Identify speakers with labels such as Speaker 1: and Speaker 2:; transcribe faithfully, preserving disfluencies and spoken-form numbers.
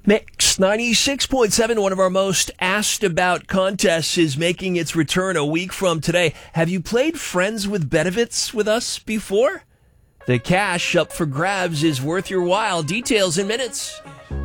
Speaker 1: Mix ninety-six point seven, one of our most asked about contests, is making its return a week from today. Have you played Friends with Benefits with us before? The cash up for grabs is worth your while. Details in minutes.